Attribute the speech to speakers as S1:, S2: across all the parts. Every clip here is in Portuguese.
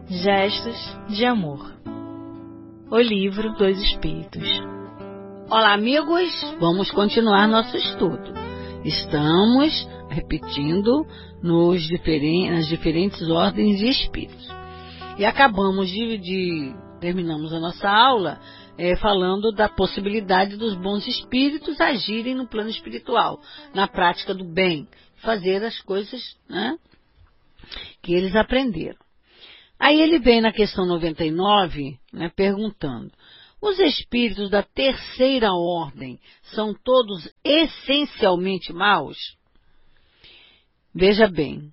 S1: Gestos de Amor. O livro dos Espíritos.
S2: Olá, amigos, vamos continuar nosso estudo. Estamos repetindo nas diferentes ordens de espíritos. E acabamos terminamos a nossa aula falando da possibilidade dos bons espíritos agirem no plano espiritual, na prática do bem, fazer as coisas, né, que eles aprenderam. Aí ele vem na questão 99, né, perguntando: os espíritos da terceira ordem são todos essencialmente maus? Veja bem,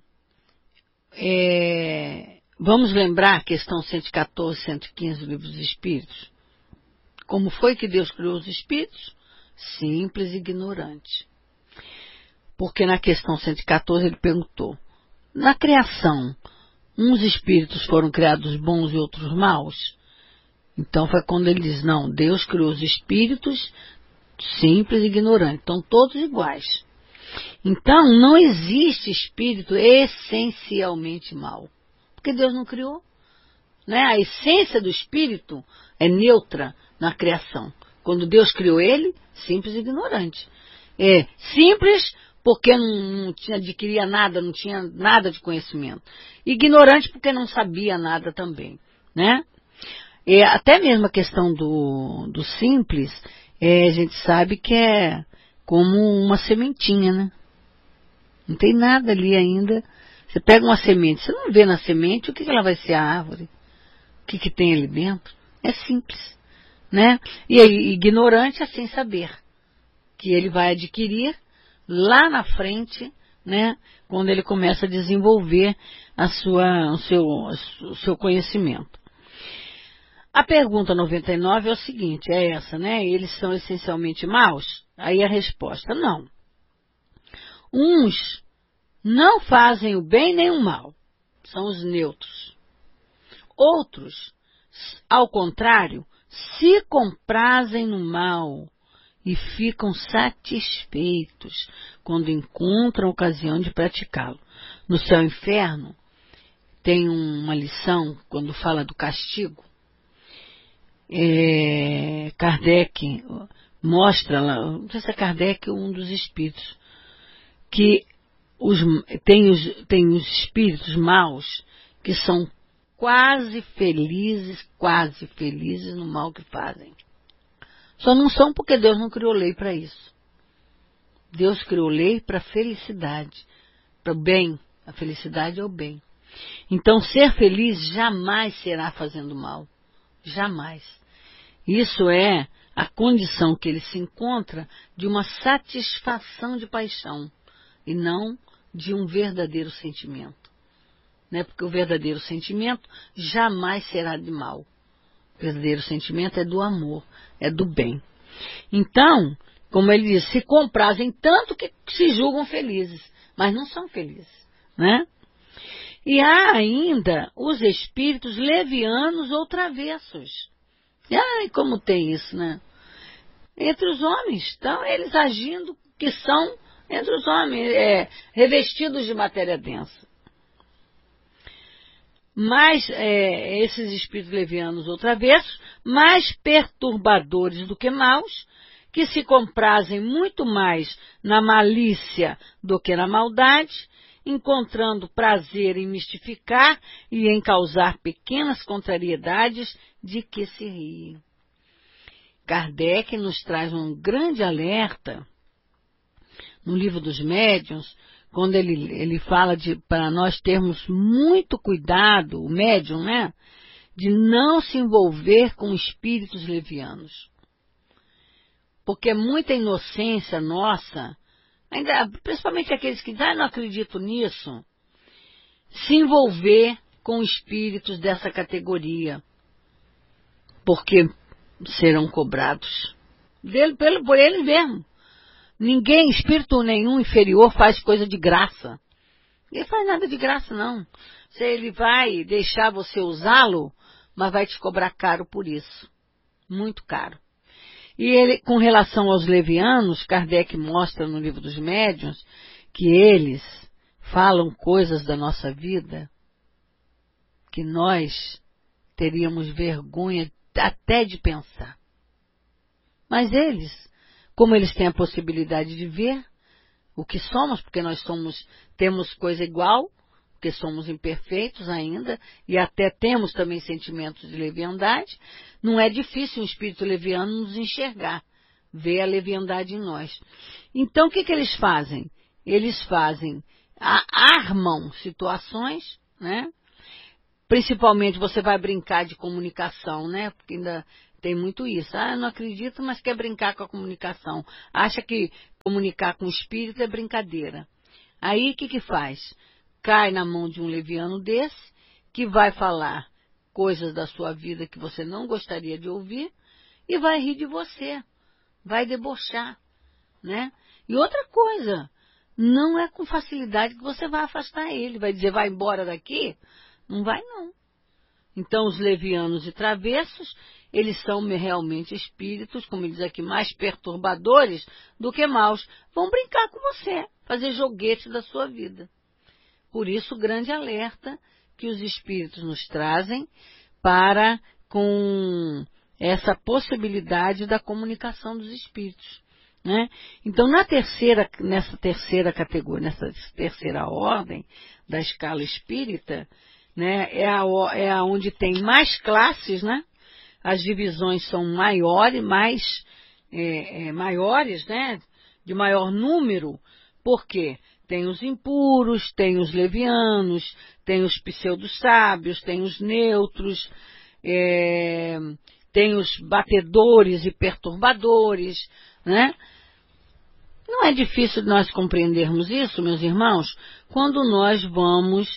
S2: vamos lembrar a questão 114, 115 do Livro dos Espíritos? Como foi que Deus criou os espíritos? Simples e ignorante. Porque na questão 114 ele perguntou: na criação, uns espíritos foram criados bons e outros maus? Então foi quando ele diz: não, Deus criou os espíritos simples e ignorantes, estão todos iguais. Então não existe espírito essencialmente mau, porque Deus não criou, né? A essência do espírito é neutra na criação. Quando Deus criou ele, simples e ignorante. É simples porque não adquiria nada, não tinha nada de conhecimento. Ignorante porque não sabia nada também, né? Até mesmo a questão do simples, a gente sabe que é como uma sementinha, né? Não tem nada ali ainda. Você pega uma semente, você não vê na semente o que ela vai ser a árvore, o que tem ali dentro. É simples, né? E aí, ignorante é sem saber, que ele vai adquirir lá na frente, né, quando ele começa a desenvolver o seu conhecimento. A pergunta 99 é o seguinte, é essa, né? Eles são essencialmente maus? Aí a resposta: não. Uns não fazem o bem nem o mal, são os neutros. Outros, ao contrário, se comprazem no mal e ficam satisfeitos quando encontram ocasião de praticá-lo. No Céu e Inferno, tem uma lição, quando fala do castigo. Kardec mostra lá, não sei se é Kardec ou um dos espíritos, que tem os espíritos maus que são quase felizes no mal que fazem. Só não são porque Deus não criou lei para isso. Deus criou lei para a felicidade, para o bem. A felicidade é o bem. Então, ser feliz jamais será fazendo mal. Jamais. Isso é a condição que ele se encontra de uma satisfação de paixão e não de um verdadeiro sentimento, né? Porque o verdadeiro sentimento jamais será de mal. O verdadeiro sentimento é do amor, é do bem. Então, como ele diz, se comprazem tanto que se julgam felizes, mas não são felizes, né? E há ainda os espíritos levianos ou travessos. E como tem isso, né? Entre os homens, estão eles agindo que são entre os homens, revestidos de matéria densa. Mas esses espíritos levianos ou travessos, mais perturbadores do que maus, que se comprazem muito mais na malícia do que na maldade, encontrando prazer em mistificar e em causar pequenas contrariedades de que se riem. Kardec nos traz um grande alerta no Livro dos Médiuns, quando ele fala para nós termos muito cuidado, o médium, né, de não se envolver com espíritos levianos. Porque muita inocência nossa, ainda, principalmente aqueles que não acreditam nisso, se envolver com espíritos dessa categoria, porque serão cobrados por eles mesmos. Ninguém, espírito nenhum inferior faz coisa de graça. Ninguém faz nada de graça, não. Ele vai deixar você usá-lo, mas vai te cobrar caro por isso. Muito caro. E ele, com relação aos levianos, Kardec mostra no Livro dos Médiuns que eles falam coisas da nossa vida que nós teríamos vergonha até de pensar. Mas eles, como eles têm a possibilidade de ver o que somos, porque nós temos coisa igual, porque somos imperfeitos ainda, e até temos também sentimentos de leviandade, não é difícil um espírito leviano nos enxergar, ver a leviandade em nós. Então, o que eles fazem? Eles armam situações, né? Principalmente você vai brincar de comunicação, né? Porque ainda tem muito isso. Eu não acredito, mas quer brincar com a comunicação. Acha que comunicar com o espírito é brincadeira. Aí o que faz? Cai na mão de um leviano desse, que vai falar coisas da sua vida que você não gostaria de ouvir e vai rir de você, vai debochar, né? E outra coisa, não é com facilidade que você vai afastar ele, vai dizer, vai embora daqui. Não vai, não. Então, os levianos e travessos, eles são realmente espíritos, como diz aqui, mais perturbadores do que maus. Vão brincar com você, fazer joguete da sua vida. Por isso, o grande alerta que os espíritos nos trazem para com essa possibilidade da comunicação dos espíritos, né? Então, nessa terceira categoria, nessa terceira ordem da escala espírita, né, é onde tem mais classes, né? As divisões são maiores, maiores, né? De maior número, porque tem os impuros, tem os levianos, tem os pseudo-sábios, tem os neutros, tem os batedores e perturbadores, né? Não é difícil nós compreendermos isso, meus irmãos, quando nós vamos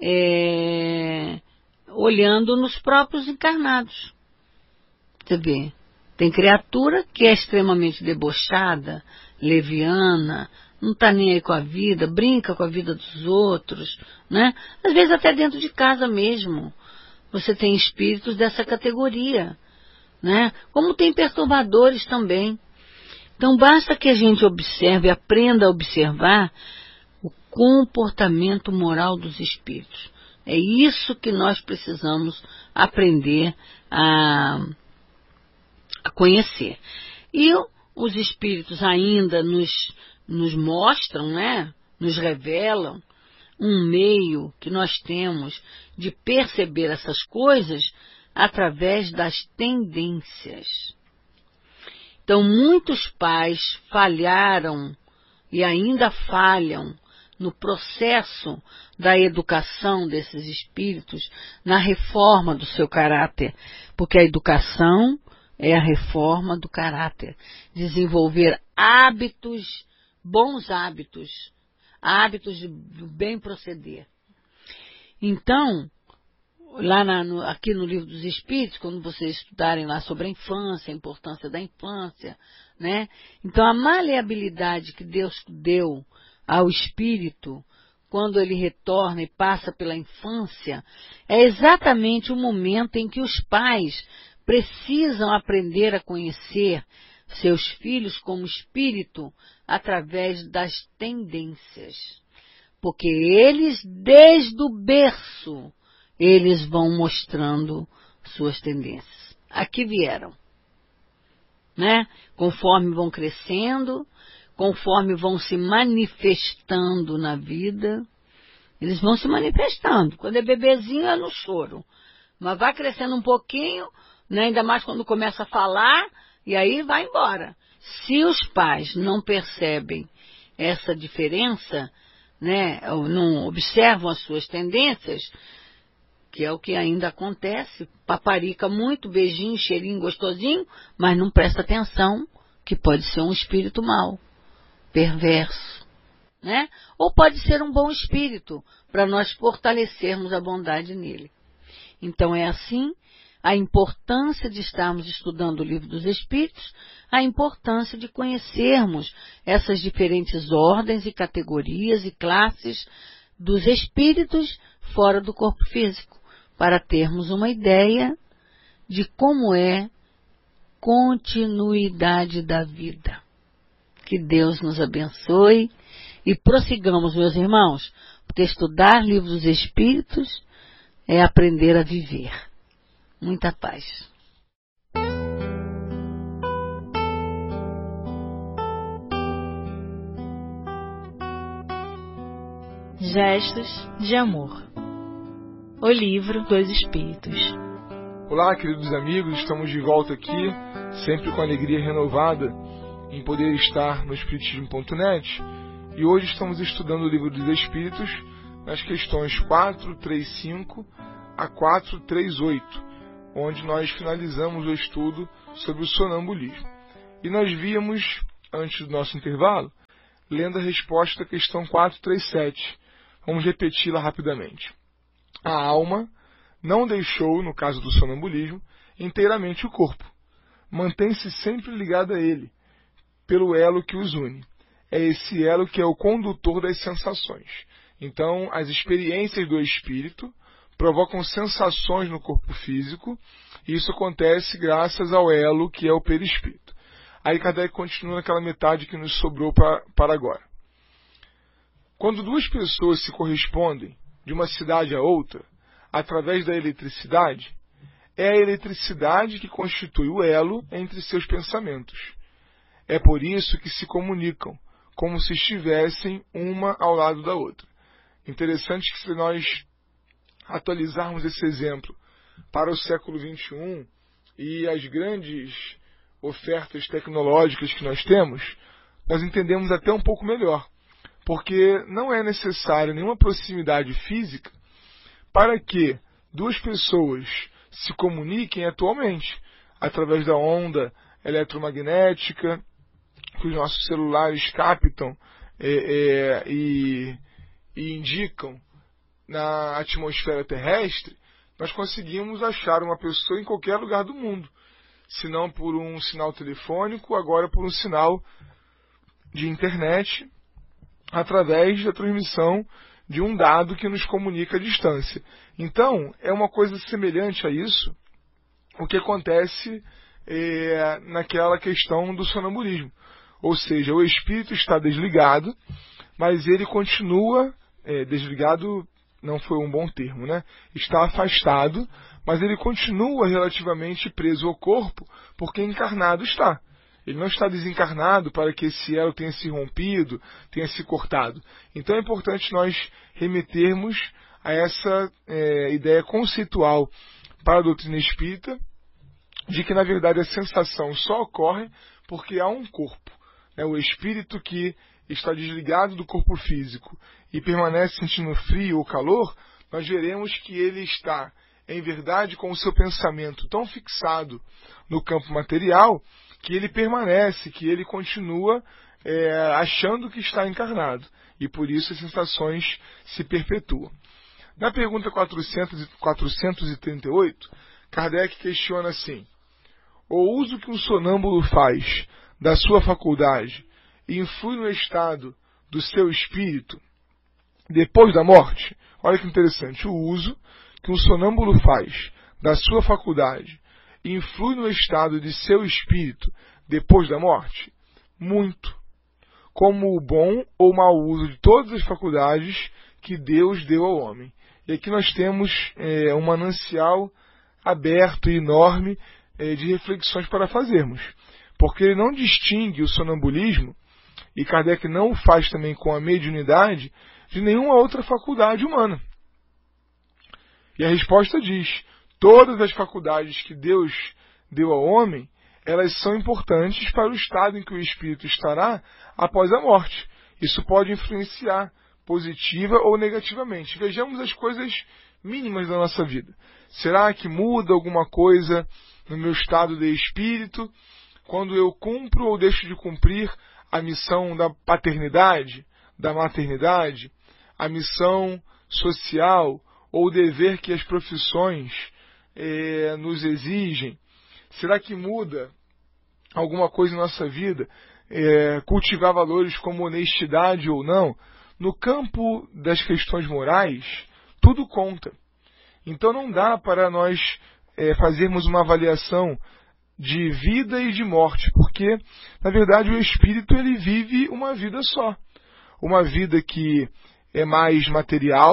S2: olhando nos próprios encarnados. Você vê, tem criatura que é extremamente debochada, leviana, não está nem aí com a vida, brinca com a vida dos outros, né? Às vezes até dentro de casa mesmo. Você tem espíritos dessa categoria, né? Como tem perturbadores também. Então basta que a gente observe, aprenda a observar o comportamento moral dos espíritos. É isso que nós precisamos aprender a conhecer. E os espíritos ainda nos mostram, né? Nos revelam um meio que nós temos de perceber essas coisas através das tendências. Então, muitos pais falharam e ainda falham no processo da educação desses espíritos, na reforma do seu caráter, porque a educação é a reforma do caráter, desenvolver hábitos, bons hábitos, hábitos de bem proceder. Então, lá aqui no Livro dos Espíritos, quando vocês estudarem lá sobre a infância, a importância da infância, né? Então, a maleabilidade que Deus deu ao espírito, quando ele retorna e passa pela infância, é exatamente o momento em que os pais precisam aprender a conhecer seus filhos como espírito através das tendências. Porque eles, desde o berço, eles vão mostrando suas tendências. Aqui vieram, né? Conforme vão crescendo, conforme vão se manifestando na vida, eles vão se manifestando. Quando é bebezinho é no choro, mas vai crescendo um pouquinho, né? Ainda mais quando começa a falar, e aí vai embora. Se os pais não percebem essa diferença, né? Ou não observam as suas tendências, que é o que ainda acontece, paparica muito, beijinho, cheirinho, gostosinho, mas não presta atenção que pode ser um espírito mau, perverso, né? Ou pode ser um bom espírito, para nós fortalecermos a bondade nele. Então é assim a importância de estarmos estudando o Livro dos Espíritos, a importância de conhecermos essas diferentes ordens e categorias e classes dos espíritos fora do corpo físico, para termos uma ideia de como é continuidade da vida. Que Deus nos abençoe e prossigamos, meus irmãos, porque estudar Livro dos Espíritos é aprender a viver. Muita paz.
S1: Gestos de Amor. O Livro dos Espíritos.
S3: Olá, queridos amigos, estamos de volta aqui, sempre com alegria renovada em poder estar no Espiritismo.net, e hoje estamos estudando o Livro dos Espíritos nas questões 435 a 438, onde nós finalizamos o estudo sobre o sonambulismo. E nós víamos, antes do nosso intervalo, lendo a resposta à questão 437. Vamos repeti-la rapidamente. A alma não deixou, no caso do sonambulismo, inteiramente o corpo. Mantém-se sempre ligada a ele, pelo elo que os une. É esse elo que é o condutor das sensações. Então, as experiências do espírito provocam sensações no corpo físico, e isso acontece graças ao elo que é o perispírito. Aí Kardec continua naquela metade que nos sobrou para agora. Quando duas pessoas se correspondem de uma cidade a outra, através da eletricidade, é a eletricidade que constitui o elo entre seus pensamentos. É por isso que se comunicam, como se estivessem uma ao lado da outra. Interessante que, se nós atualizarmos esse exemplo para o século XXI e as grandes ofertas tecnológicas que nós temos, nós entendemos até um pouco melhor, porque não é necessário nenhuma proximidade física para que duas pessoas se comuniquem atualmente, através da onda eletromagnética que os nossos celulares captam e indicam na atmosfera terrestre. Nós conseguimos achar uma pessoa em qualquer lugar do mundo, se não por um sinal telefônico, agora por um sinal de internet, através da transmissão de um dado que nos comunica à distância. Então, é uma coisa semelhante a isso o que acontece naquela questão do sonambulismo. Ou seja, o espírito está desligado, mas ele continua, desligado não foi um bom termo, né? Está afastado, mas ele continua relativamente preso ao corpo, porque encarnado está. Ele não está desencarnado para que esse elo tenha se rompido, tenha se cortado. Então é importante nós remetermos a essa ideia conceitual para a doutrina espírita, de que na verdade a sensação só ocorre porque há um corpo. O espírito que está desligado do corpo físico e permanece sentindo frio ou calor, nós veremos que ele está, em verdade, com o seu pensamento tão fixado no campo material, que ele permanece, que ele continua achando que está encarnado. E por isso as sensações se perpetuam. Na pergunta 438, Kardec questiona assim: o uso que um sonâmbulo faz da sua faculdade influi no estado do seu espírito depois da morte? Olha que interessante. O uso que um sonâmbulo faz da sua faculdade influi no estado de seu espírito depois da morte? Muito. Como o bom ou mau uso de todas as faculdades que Deus deu ao homem. E aqui nós temos um manancial aberto e enorme de reflexões para fazermos. Porque ele não distingue o sonambulismo, e Kardec não o faz também com a mediunidade, de nenhuma outra faculdade humana. E a resposta diz: todas as faculdades que Deus deu ao homem, elas são importantes para o estado em que o espírito estará após a morte. Isso pode influenciar positiva ou negativamente. Vejamos as coisas mínimas da nossa vida. Será que muda alguma coisa no meu estado de espírito quando eu cumpro ou deixo de cumprir a missão da paternidade, da maternidade, a missão social ou o dever que as profissões nos exigem? Será que muda alguma coisa em nossa vida? Cultivar valores como honestidade ou não? No campo das questões morais, tudo conta. Então não dá para nós fazermos uma avaliação de vida e de morte, porque, na verdade, o espírito ele vive uma vida só. Uma vida que é mais material,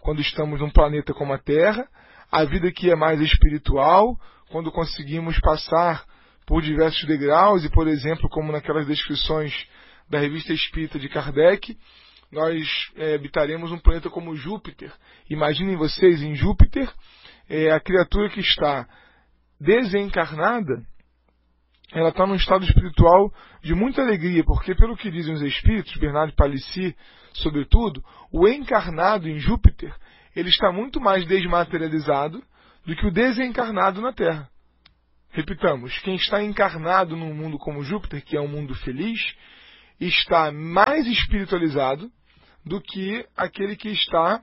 S3: quando estamos num planeta como a Terra, a vida que é mais espiritual, quando conseguimos passar por diversos degraus, e, por exemplo, como naquelas descrições da Revista Espírita de Kardec, nós habitaremos um planeta como Júpiter. Imaginem vocês, em Júpiter, a criatura que está desencarnada, ela está num estado espiritual de muita alegria, porque, pelo que dizem os espíritos, Bernard de Palissy, sobretudo, o encarnado em Júpiter, ele está muito mais desmaterializado do que o desencarnado na Terra. Repitamos, quem está encarnado num mundo como Júpiter, que é um mundo feliz, está mais espiritualizado do que aquele que está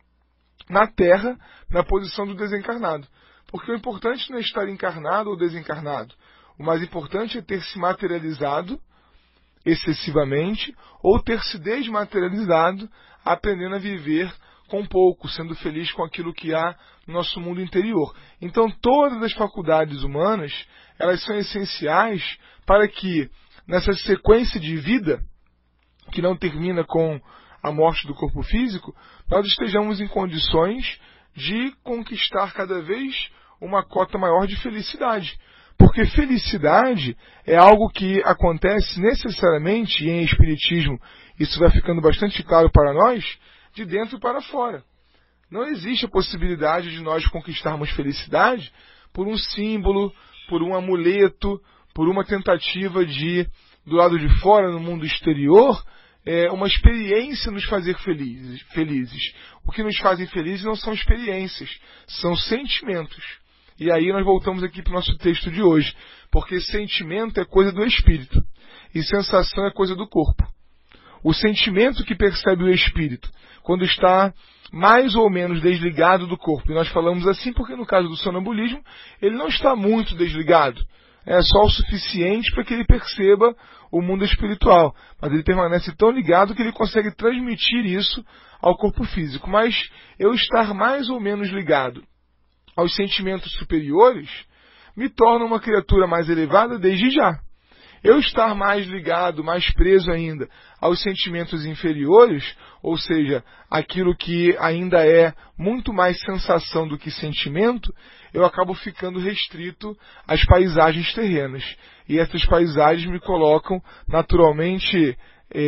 S3: na Terra, na posição do desencarnado. Porque o importante não é estar encarnado ou desencarnado. O mais importante é ter se materializado excessivamente ou ter se desmaterializado, aprendendo a viver com pouco, sendo feliz com aquilo que há no nosso mundo interior. Então, todas as faculdades humanas, elas são essenciais para que, nessa sequência de vida, que não termina com a morte do corpo físico, nós estejamos em condições de conquistar cada vez uma cota maior de felicidade. Porque felicidade é algo que acontece necessariamente, e em Espiritismo isso vai ficando bastante claro para nós, de dentro para fora. Não existe a possibilidade de nós conquistarmos felicidade por um símbolo, por um amuleto, por uma tentativa de, do lado de fora, no mundo exterior, uma experiência nos fazer felizes. O que nos fazem felizes não são experiências, são sentimentos. E aí nós voltamos aqui para o nosso texto de hoje, porque sentimento é coisa do espírito e sensação é coisa do corpo. O sentimento que percebe o espírito, quando está mais ou menos desligado do corpo, e nós falamos assim porque no caso do sonambulismo, ele não está muito desligado, é só o suficiente para que ele perceba o mundo espiritual, mas ele permanece tão ligado que ele consegue transmitir isso ao corpo físico. Mas eu estar mais ou menos ligado aos sentimentos superiores, me torna uma criatura mais elevada desde já. Eu estar mais ligado, mais preso ainda aos sentimentos inferiores, ou seja, aquilo que ainda é muito mais sensação do que sentimento, eu acabo ficando restrito às paisagens terrenas. E essas paisagens me colocam naturalmente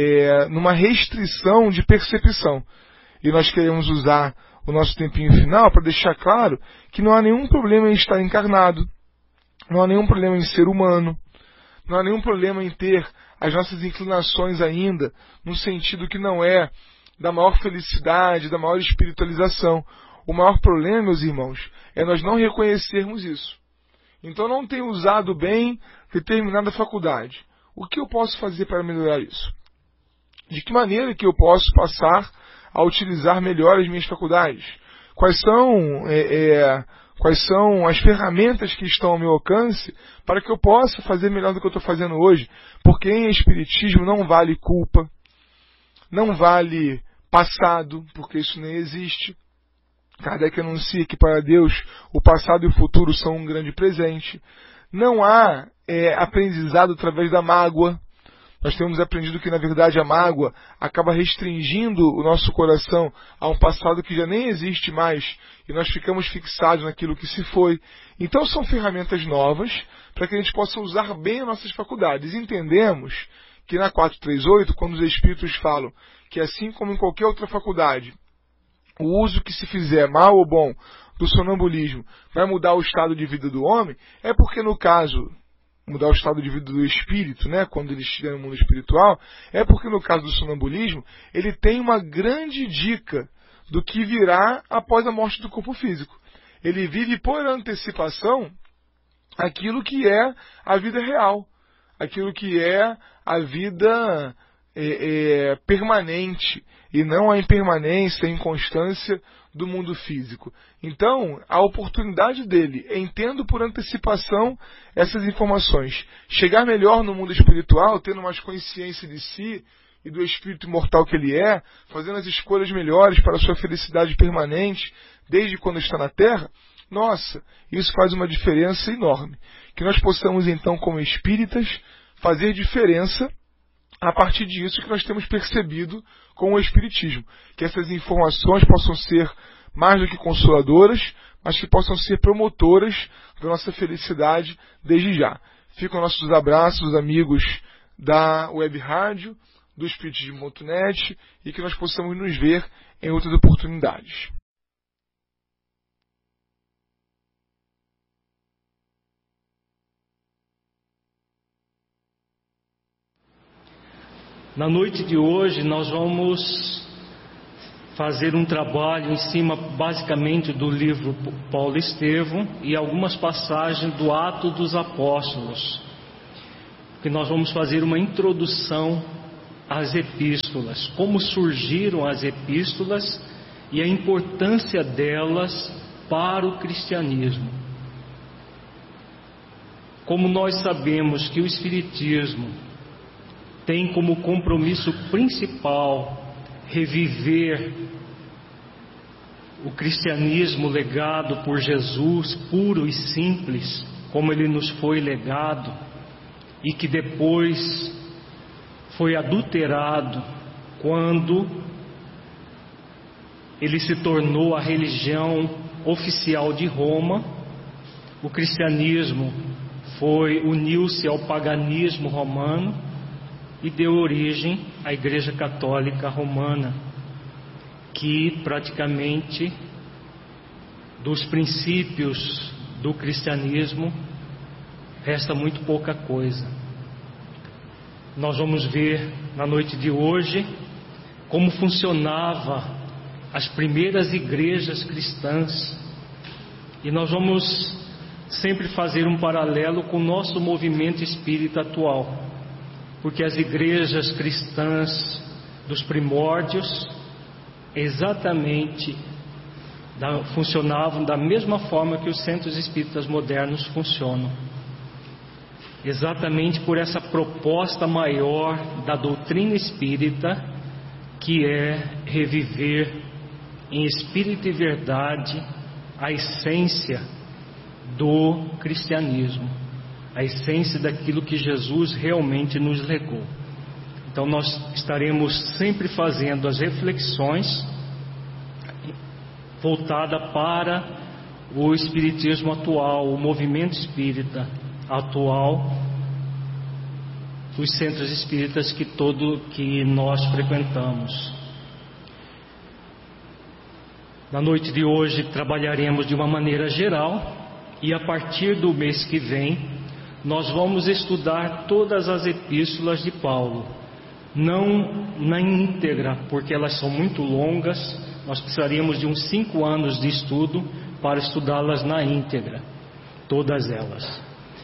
S3: numa restrição de percepção. E nós queremos usar o nosso tempinho final para deixar claro que não há nenhum problema em estar encarnado, não há nenhum problema em ser humano, não há nenhum problema em ter as nossas inclinações ainda, num sentido que não é da maior felicidade, da maior espiritualização. O maior problema, meus irmãos, é nós não reconhecermos isso. Então, não tenho usado bem determinada faculdade. O que eu posso fazer para melhorar isso? De que maneira que eu posso passar a utilizar melhor as minhas faculdades? Quais são as ferramentas que estão ao meu alcance para que eu possa fazer melhor do que eu estou fazendo hoje? Porque em Espiritismo não vale culpa, não vale passado, porque isso nem existe. Kardec anuncia que para Deus o passado e o futuro são um grande presente. Não há aprendizado através da mágoa. Nós temos aprendido que, na verdade, a mágoa acaba restringindo o nosso coração a um passado que já nem existe mais e nós ficamos fixados naquilo que se foi. Então, são ferramentas novas para que a gente possa usar bem as nossas faculdades. Entendemos que na 438, quando os Espíritos falam que, assim como em qualquer outra faculdade, o uso que se fizer, mal ou bom, do sonambulismo vai mudar o estado de vida do homem, é porque, no caso, mudar o estado de vida do espírito, né, quando ele estiver no mundo espiritual, é porque no caso do sonambulismo, ele tem uma grande dica do que virá após a morte do corpo físico. Ele vive por antecipação aquilo que é a vida real, aquilo que é a vida permanente, e não a impermanência, a inconstância do mundo físico. Então, a oportunidade dele, entendo por antecipação essas informações, chegar melhor no mundo espiritual, tendo mais consciência de si e do espírito imortal que ele é, fazendo as escolhas melhores para a sua felicidade permanente, desde quando está na Terra, nossa, isso faz uma diferença enorme. Que nós possamos, então, como espíritas, fazer diferença a partir disso que nós temos percebido com o Espiritismo, que essas informações possam ser mais do que consoladoras, mas que possam ser promotoras da nossa felicidade desde já. Ficam nossos abraços, amigos da Web Rádio, do Espiritismo.net, e que nós possamos nos ver em outras oportunidades.
S4: Na noite de hoje nós vamos fazer um trabalho em cima basicamente do livro Paulo Estevão e algumas passagens do Atos dos Apóstolos, que nós vamos fazer uma introdução às epístolas, como surgiram as epístolas e a importância delas para o cristianismo. Como nós sabemos que o Espiritismo tem como compromisso principal reviver o cristianismo legado por Jesus, puro e simples, como ele nos foi legado, e que depois foi adulterado quando ele se tornou a religião oficial de Roma. O cristianismo uniu-se ao paganismo romano e deu origem à Igreja Católica Romana, que praticamente dos princípios do cristianismo resta muito pouca coisa. Nós vamos ver na noite de hoje como funcionava as primeiras igrejas cristãs, e nós vamos sempre fazer um paralelo com o nosso movimento espírita atual, porque as igrejas cristãs dos primórdios exatamente funcionavam da mesma forma que os centros espíritas modernos funcionam, exatamente por essa proposta maior da doutrina espírita, que é reviver em espírito e verdade a essência do cristianismo, a essência daquilo que Jesus realmente nos legou. Então nós estaremos sempre fazendo as reflexões voltada para o espiritismo atual, o movimento espírita atual, os centros espíritas que nós frequentamos. Na noite de hoje trabalharemos de uma maneira geral, e a partir do mês que vem nós vamos estudar todas as epístolas de Paulo, não na íntegra, porque elas são muito longas. Nós precisaríamos de uns 5 anos de estudo para estudá-las na íntegra, todas elas.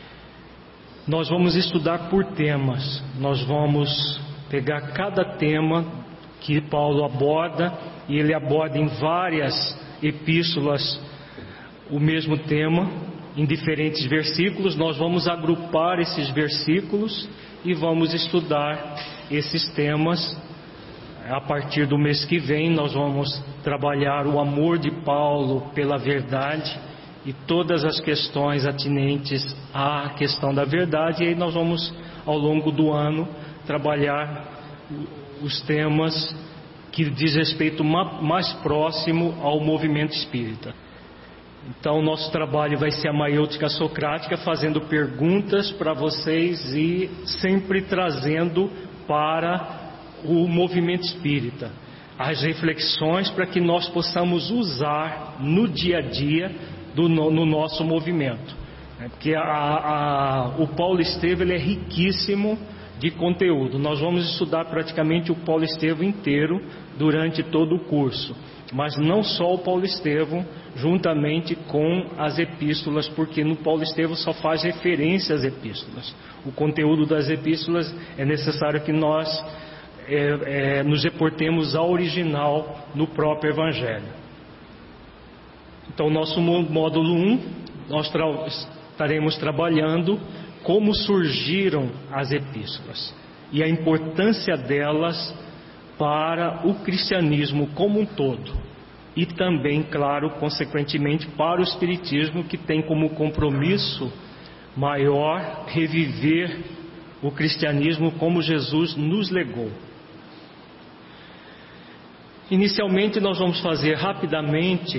S4: Nós vamos estudar por temas, nós vamos pegar cada tema que Paulo aborda, e ele aborda em várias epístolas o mesmo tema, em diferentes versículos. Nós vamos agrupar esses versículos e vamos estudar esses temas. A partir do mês que vem nós vamos trabalhar o amor de Paulo pela verdade e todas as questões atinentes à questão da verdade, e aí nós vamos ao longo do ano trabalhar os temas que diz respeito mais próximo ao movimento espírita. Então nosso trabalho vai ser a maiêutica socrática, fazendo perguntas para vocês e sempre trazendo para o movimento espírita as reflexões, para que nós possamos usar no dia a dia no nosso movimento. Porque o Paulo Estevão ele é riquíssimo de conteúdo. Nós vamos estudar praticamente o Paulo Estevão inteiro durante todo o curso, mas não só o Paulo Estevão, juntamente com as epístolas, porque no Paulo Estevão só faz referência às epístolas. O conteúdo das epístolas é necessário que nós nos reportemos ao original no próprio Evangelho. Então, nosso módulo 1, nós estaremos trabalhando como surgiram as epístolas e a importância delas para o cristianismo como um todo, e também, claro, consequentemente para o espiritismo, que tem como compromisso maior reviver o cristianismo como Jesus nos legou. Inicialmente nós vamos fazer rapidamente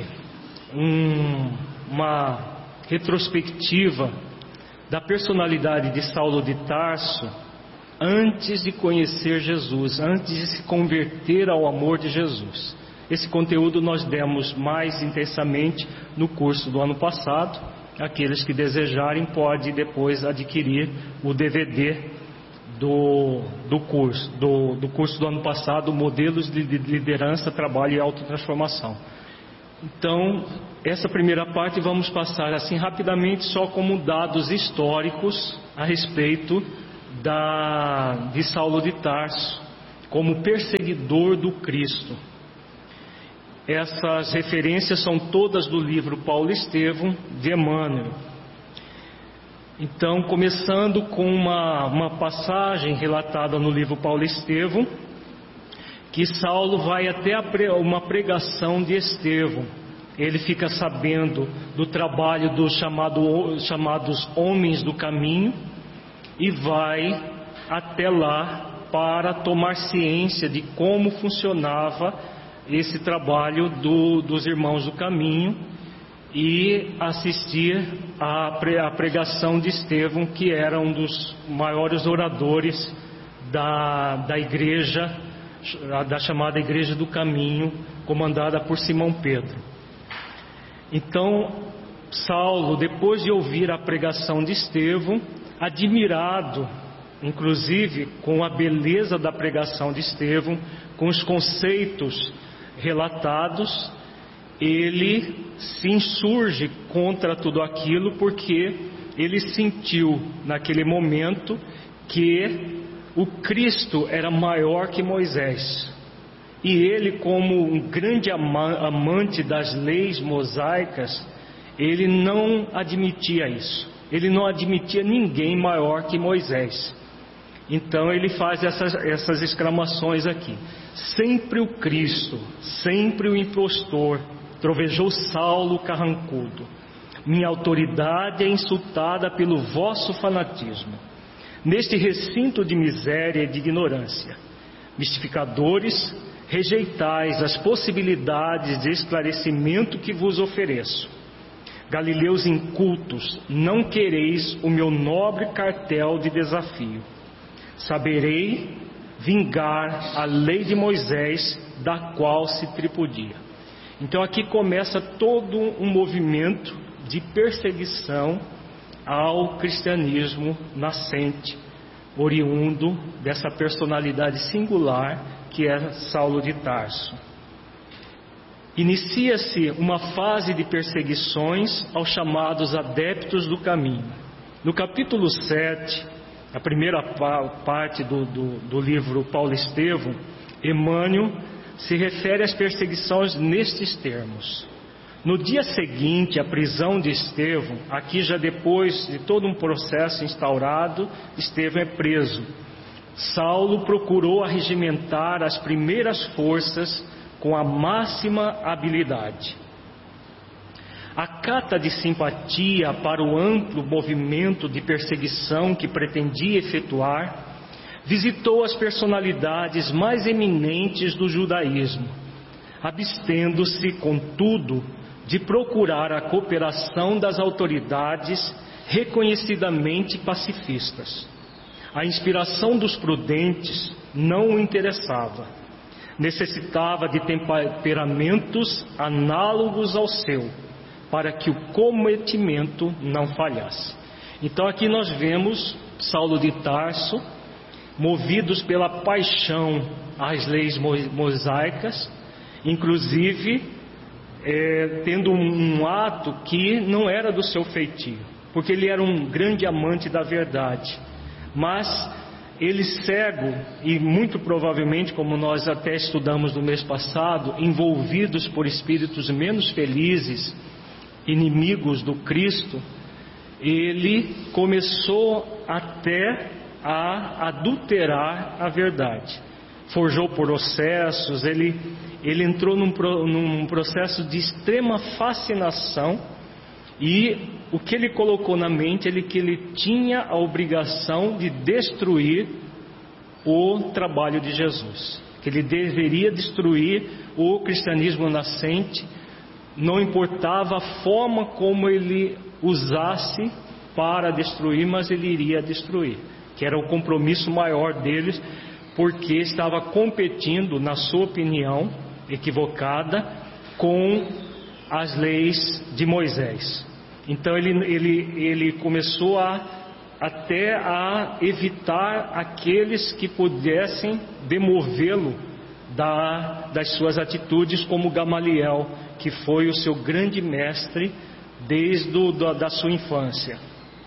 S4: uma retrospectiva da personalidade de Saulo de Tarso antes de conhecer Jesus, antes de se converter ao amor de Jesus. Esse conteúdo nós demos mais intensamente no curso do ano passado. Aqueles que desejarem podem depois adquirir o DVD do curso do ano passado, Modelos de Liderança, Trabalho e Autotransformação. Então, essa primeira parte vamos passar assim rapidamente, só como dados históricos a respeito de Saulo de Tarso, como perseguidor do Cristo. Essas referências são todas do livro Paulo Estevão, de Emmanuel. Então, começando com uma passagem relatada no livro Paulo Estevão, que Saulo vai até uma pregação de Estevão. Ele fica sabendo do trabalho dos chamados homens do caminho e vai até lá para tomar ciência de como funcionava esse trabalho dos irmãos do caminho e assistir à pregação de Estevão, que era um dos maiores oradores da igreja, da chamada Igreja do Caminho, comandada por Simão Pedro. Então, Saulo, depois de ouvir a pregação de Estevão, admirado, inclusive, com a beleza da pregação de Estevão, com os conceitos relatados, ele se insurge contra tudo aquilo, porque ele sentiu naquele momento que o Cristo era maior que Moisés, e ele, como um grande amante das leis mosaicas, ele não admitia isso, ele não admitia ninguém maior que Moisés. Então ele faz essas exclamações aqui: sempre o Cristo, sempre o impostor, trovejou Saulo carrancudo. Minha autoridade é insultada pelo vosso fanatismo. Neste recinto de miséria e de ignorância, mistificadores, rejeitais as possibilidades de esclarecimento que vos ofereço. Galileus incultos, não quereis o meu nobre cartel de desafio. Saberei vingar a lei de Moisés, da qual se tripudia. Então aqui começa todo um movimento de perseguição ao cristianismo nascente, oriundo dessa personalidade singular que é Saulo de Tarso. Inicia-se uma fase de perseguições aos chamados adeptos do caminho. No capítulo 7, a primeira parte do livro Paulo Estevão, Emmanuel se refere às perseguições nestes termos: no dia seguinte à prisão de Estevão, aqui já depois de todo um processo instaurado, Estevão é preso. Saulo procurou arregimentar as primeiras forças com a máxima habilidade. A cata de simpatia para o amplo movimento de perseguição que pretendia efetuar, visitou as personalidades mais eminentes do judaísmo, abstendo-se, contudo, de procurar a cooperação das autoridades reconhecidamente pacifistas. A inspiração dos prudentes não o interessava. Necessitava de temperamentos análogos ao seu, para que o cometimento não falhasse. Então aqui nós vemos Saulo de Tarso, movidos pela paixão às leis mosaicas, inclusive tendo um ato que não era do seu feitio, porque ele era um grande amante da verdade, mas ele cego e muito provavelmente, como nós até estudamos no mês passado, envolvidos por espíritos menos felizes, inimigos do Cristo, ele começou até a adulterar a verdade. Forjou processos, ele entrou num processo de extrema fascinação e o que ele colocou na mente é que ele tinha a obrigação de destruir o trabalho de Jesus, que ele deveria destruir o cristianismo nascente, não importava a forma como ele usasse para destruir, mas ele iria destruir, que era o compromisso maior deles, porque estava competindo, na sua opinião equivocada, com as leis de Moisés. Então ele começou até a evitar aqueles que pudessem demovê-lo das suas atitudes, como Gamaliel, que foi o seu grande mestre desde da sua infância.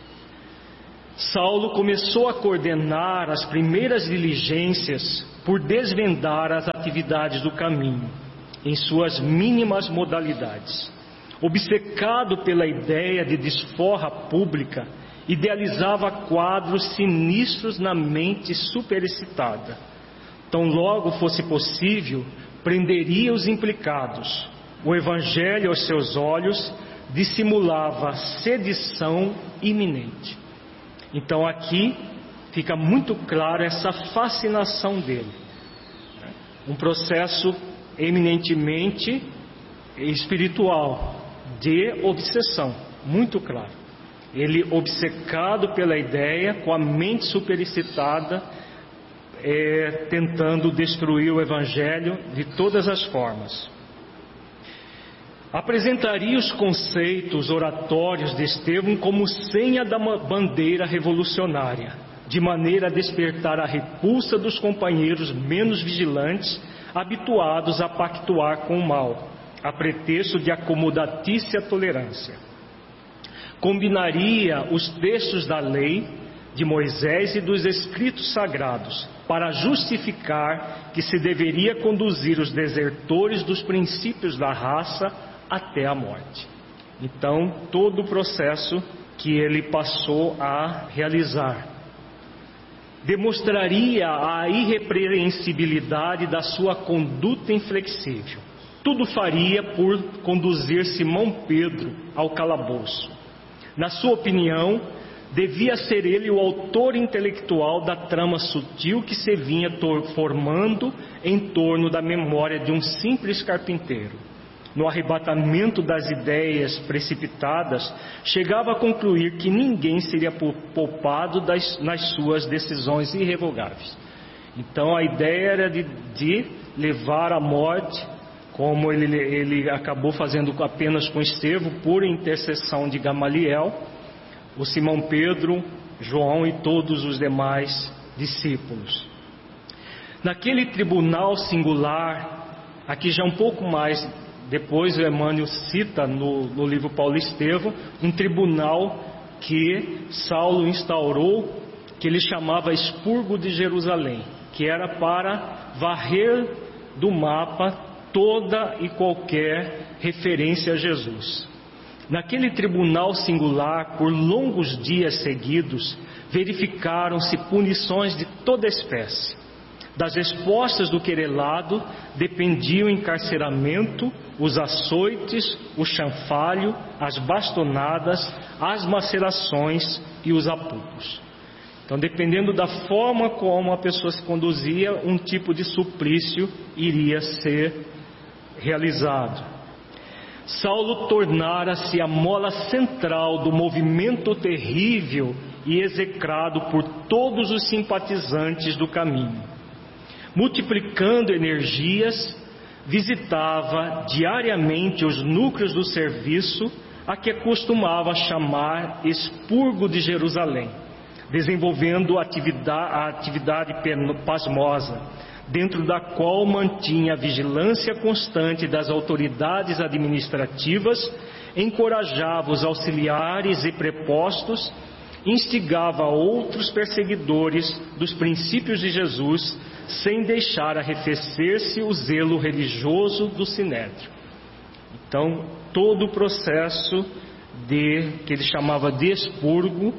S4: Saulo começou a coordenar as primeiras diligências por desvendar as atividades do caminho, em suas mínimas modalidades. Obcecado pela ideia de desforra pública, idealizava quadros sinistros na mente superexcitada. Tão logo fosse possível, prenderia os implicados. O Evangelho, aos seus olhos, dissimulava sedição iminente. Então aqui fica muito claro essa fascinação dele. Um processo eminentemente espiritual, de obsessão, muito claro. Ele, obcecado pela ideia, com a mente superexcitada, tentando destruir o Evangelho de todas as formas. Apresentaria os conceitos oratórios de Estevão como senha da bandeira revolucionária, de maneira a despertar a repulsa dos companheiros menos vigilantes, habituados a pactuar com o mal, a pretexto de acomodatícia tolerância. Combinaria os textos da lei de Moisés e dos escritos sagrados, para justificar que se deveria conduzir os desertores dos princípios da raça até a morte. Então, todo o processo que ele passou a realizar demonstraria a irrepreensibilidade da sua conduta inflexível. Tudo faria por conduzir Simão Pedro ao calabouço. Na sua opinião, devia ser ele o autor intelectual da trama sutil que se vinha formando em torno da memória de um simples carpinteiro. No arrebatamento das ideias precipitadas, chegava a concluir que ninguém seria poupado nas suas decisões irrevogáveis. Então a ideia era de levar à morte, como ele acabou fazendo apenas com Estevão, por intercessão de Gamaliel, o Simão Pedro, João e todos os demais discípulos. Naquele tribunal singular, aqui já um pouco mais depois o Emmanuel cita no livro Paulo Estevão, um tribunal que Saulo instaurou, que ele chamava Expurgo de Jerusalém, que era para varrer do mapa toda e qualquer referência a Jesus. Naquele tribunal singular, por longos dias seguidos, verificaram-se punições de toda espécie. Das respostas do querelado dependiam o encarceramento, os açoites, o chanfalho, as bastonadas, as macerações e os apuros. Então, dependendo da forma como a pessoa se conduzia, um tipo de suplício iria ser realizado. Saulo tornara-se a mola central do movimento terrível e execrado por todos os simpatizantes do caminho. Multiplicando energias, visitava diariamente os núcleos do serviço, a que costumava chamar Expurgo de Jerusalém, desenvolvendo a atividade pasmosa, dentro da qual mantinha a vigilância constante das autoridades administrativas, encorajava os auxiliares e prepostos, instigava outros perseguidores dos princípios de Jesus, sem deixar arrefecer-se o zelo religioso do Sinédrio. Então, todo o processo que ele chamava de expurgo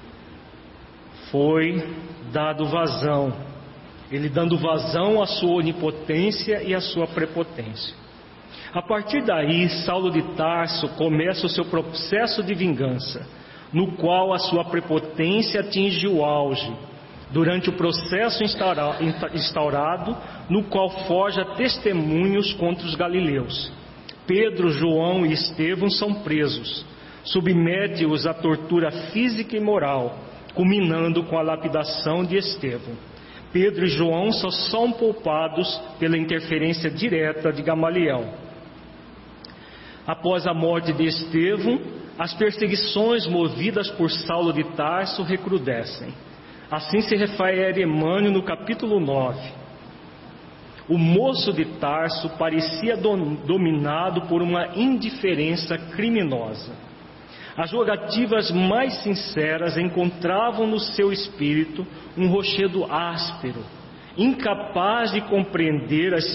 S4: foi dado vazão. Ele dando vazão à sua onipotência e à sua prepotência. A partir daí, Saulo de Tarso começa o seu processo de vingança, no qual a sua prepotência atinge o auge, durante o processo instaurado, no qual forja testemunhos contra os galileus. Pedro, João e Estevão são presos, submete-os à tortura física e moral, culminando com a lapidação de Estevão. Pedro e João só são poupados pela interferência direta de Gamaliel. Após a morte de Estevão, as perseguições movidas por Saulo de Tarso recrudescem. Assim se refere Emmanuel no capítulo 9. O moço de Tarso parecia dominado por uma indiferença criminosa. As rogativas mais sinceras encontravam no seu espírito um rochedo áspero, incapaz de compreender as